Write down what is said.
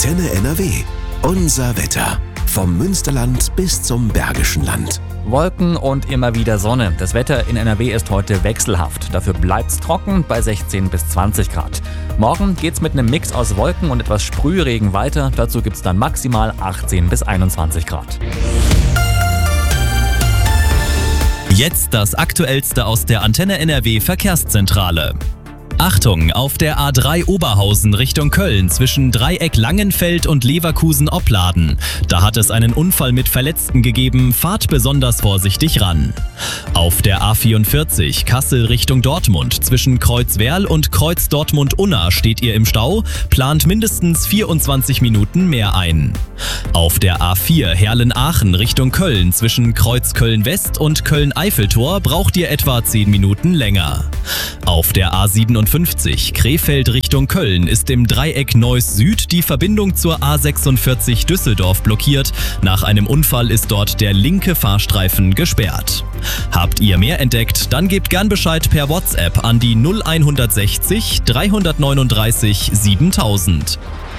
Antenne NRW. Unser Wetter. Vom Münsterland bis zum Bergischen Land. Wolken und immer wieder Sonne. Das Wetter in NRW ist heute wechselhaft. Dafür bleibt's trocken bei 16 bis 20 Grad. Morgen geht's mit einem Mix aus Wolken und etwas Sprühregen weiter. Dazu gibt's dann maximal 18 bis 21 Grad. Jetzt das Aktuellste aus der Antenne NRW Verkehrszentrale. Achtung, auf der A3 Oberhausen Richtung Köln zwischen Dreieck Langenfeld und Leverkusen-Opladen. Da hat es einen Unfall mit Verletzten gegeben, fahrt besonders vorsichtig ran. Auf der A44 Kassel Richtung Dortmund zwischen Kreuzwerl und Kreuz Dortmund-Unna steht ihr im Stau, plant mindestens 24 Minuten mehr ein. Auf der A4 Herlen-Aachen Richtung Köln zwischen Kreuz Köln-West und Köln-Eiffeltor braucht ihr etwa 10 Minuten länger. Auf der A57 Krefeld Richtung Köln ist im Dreieck Neuss Süd die Verbindung zur A46 Düsseldorf blockiert. Nach einem Unfall ist dort der linke Fahrstreifen gesperrt. Habt ihr mehr entdeckt? Dann gebt gern Bescheid per WhatsApp an die 0160 339 7000.